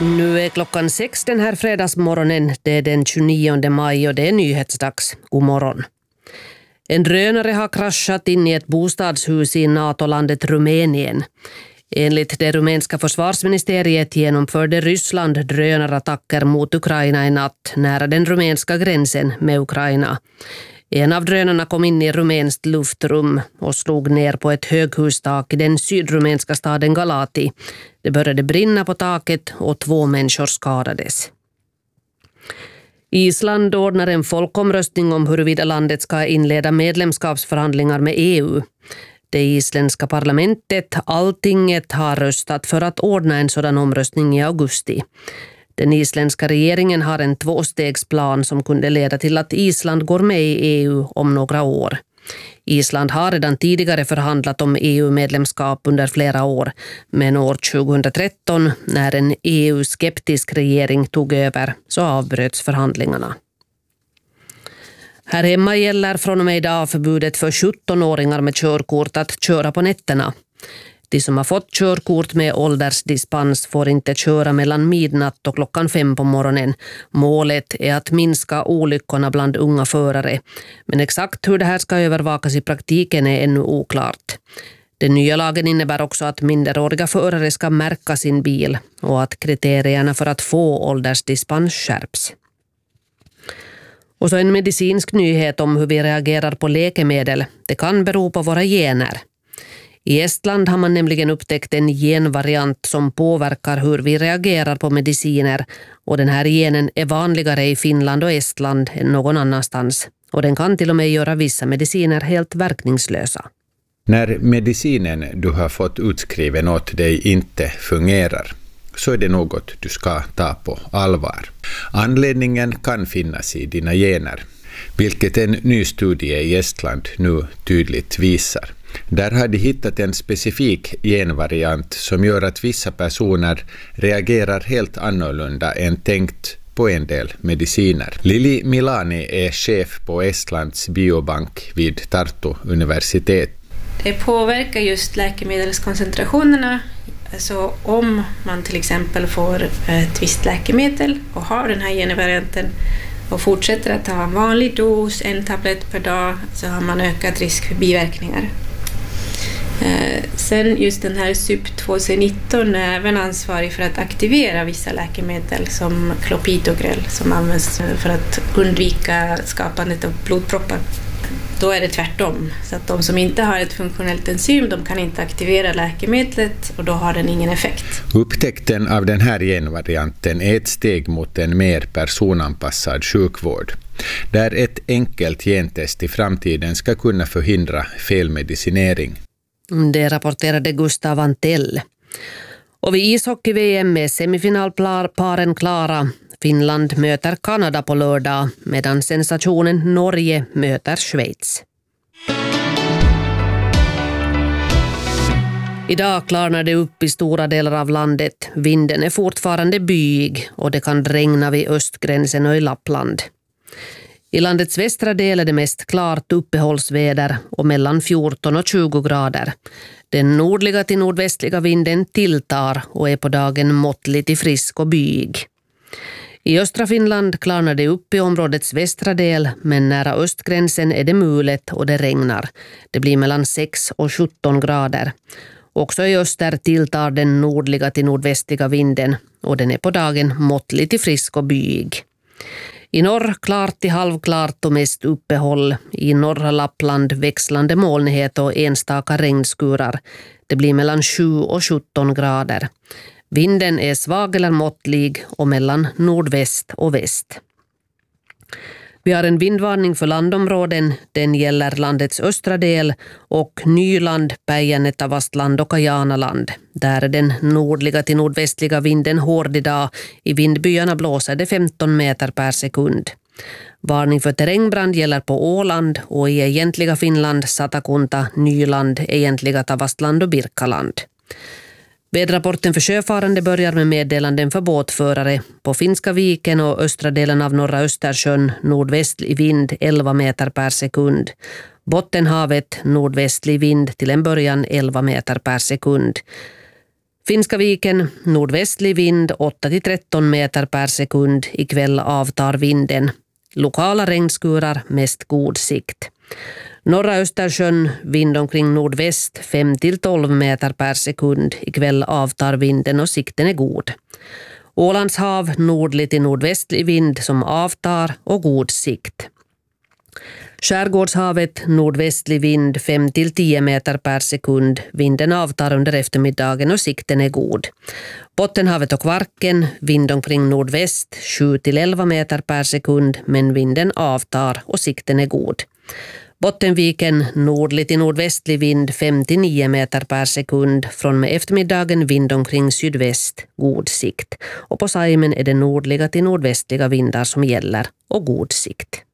Nu är klockan 6 den här fredagsmorgonen. Det är den 29 maj och det är nyhetsdags. God morgon. En drönare har kraschat in i ett bostadshus i NATO-landet Rumänien. Enligt det rumänska försvarsministeriet genomförde Ryssland drönarattacker mot Ukraina i natt nära den rumänska gränsen med Ukraina. En av drönarna kom in i rumänskt luftrum och slog ner på ett höghustak i den sydrumänska staden Galati. Det började brinna på taket och 2 människor skadades. Island ordnar en folkomröstning om huruvida landet ska inleda medlemskapsförhandlingar med EU. Det isländska parlamentet, Alltinget, har röstat för att ordna en sådan omröstning i augusti. Den isländska regeringen har en 2-stegsplan som kunde leda till att Island går med i EU om några år. Island har redan tidigare förhandlat om EU-medlemskap under flera år, men år 2013, när en EU-skeptisk regering tog över, så avbröts förhandlingarna. Här hemma gäller från och med idag förbudet för 17-åringar med körkort att köra på nätterna. De som har fått körkort med åldersdispens får inte köra mellan midnatt och klockan 5 på morgonen. Målet är att minska olyckorna bland unga förare. Men exakt hur det här ska övervakas i praktiken är ännu oklart. Den nya lagen innebär också att minderåriga förare ska märka sin bil och att kriterierna för att få åldersdispens skärps. Och så en medicinsk nyhet om hur vi reagerar på läkemedel. Det kan bero på våra gener. I Estland har man nämligen upptäckt en genvariant som påverkar hur vi reagerar på mediciner, och den här genen är vanligare i Finland och Estland än någon annanstans, och den kan till och med göra vissa mediciner helt verkningslösa. När medicinen du har fått utskriven åt dig inte fungerar, så är det något du ska ta på allvar. Anledningen kan finnas i dina gener, vilket en ny studie i Estland nu tydligt visar. Där har de hittat en specifik genvariant som gör att vissa personer reagerar helt annorlunda än tänkt på en del mediciner. Lili Milani är chef på Estlands biobank vid Tartu universitet. Det påverkar just läkemedelskoncentrationerna. Alltså om man till exempel får ett visst läkemedel och har den här genvarianten och fortsätter att ta en vanlig dos, 1 tablett per dag, så har man ökad risk för biverkningar. Sen just den här SUP2C19 är även ansvarig för att aktivera vissa läkemedel som Clopidogrel som används för att undvika skapandet av blodproppar. Då är det tvärtom, så att de som inte har ett funktionellt enzym, de kan inte aktivera läkemedlet och då har den ingen effekt. Upptäckten av den här genvarianten är ett steg mot en mer personanpassad sjukvård, där ett enkelt gentest i framtiden ska kunna förhindra felmedicinering. Det rapporterade Gustav Antell. Och vid ishockey-VM är semifinalparen klara. Finland möter Kanada på lördag, medan sensationen Norge möter Schweiz. Idag klarnar det upp i stora delar av landet. Vinden är fortfarande byig och det kan regna vid östgränsen och i Lappland. I landets västra del är det mest klart uppehållsväder och mellan 14 och 20 grader. Den nordliga till nordvästliga vinden tilltar och är på dagen måttligt till frisk och byig. I östra Finland klarnar det upp i områdets västra del, men nära östgränsen är det mulet och det regnar. Det blir mellan 6 och 17 grader. Också i öster tilltar den nordliga till nordvästliga vinden och den är på dagen måttligt till frisk och byig. I norr klart till halvklart och mest uppehåll. I norra Lappland växlande molnighet och enstaka regnskurar. Det blir mellan 7 och 17 grader. Vinden är svag eller måttlig och mellan nordväst och väst. Vi har en vindvarning för landområden. Den gäller landets östra del och Nyland, Päijänne-Tavastland och Kajanaland. Där är den nordliga till nordvästliga vinden hård idag. I vindbyarna blåser det 15 meter per sekund. Varning för terrängbrand gäller på Åland och i egentliga Finland, Satakunta, Nyland, egentliga Tavastland och Birkaland. Väderrapporten för sjöfarande börjar med meddelanden för båtförare. På Finska viken och östra delen av norra Östersjön nordvästlig vind 11 meter per sekund. Bottenhavet nordvästlig vind till en början 11 meter per sekund. Finska viken, nordvästlig vind 8-13 meter per sekund. Ikväll avtar vinden. Lokala regnskurar, mest god sikt. Norra Östersjön, vind omkring nordväst 5-12 meter per sekund. Ikväll avtar vinden och sikten är god. Ålands hav, nordlig till nordvästlig vind som avtar och god sikt. Skärgårdshavet, nordvästlig vind 5-10 meter per sekund. Vinden avtar under eftermiddagen och sikten är god. Bottenhavet och Kvarken, vind omkring nordväst 7-11 meter per sekund, men vinden avtar och sikten är god. Bottenviken, nordlig till nordvästlig vind 5-9 meter per sekund. Från med eftermiddagen vind omkring sydväst, god sikt. Och på Saimen är det nordliga till nordvästliga vindar som gäller och god sikt.